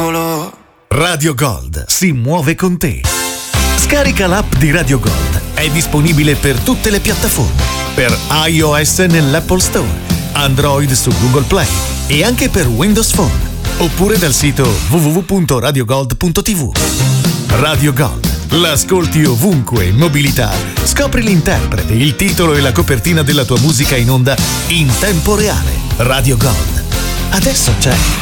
miracolo. Radio Gold si muove con te. Scarica l'app di Radio Gold. È disponibile per tutte le piattaforme. Per iOS nell'Apple Store, Android su Google Play e anche per Windows Phone. Oppure dal sito www.radiogold.tv. Radio Gold. L'ascolti ovunque in mobilità. Scopri l'interprete, il titolo e la copertina della tua musica in onda in tempo reale. Radio Gold. Adesso c'è.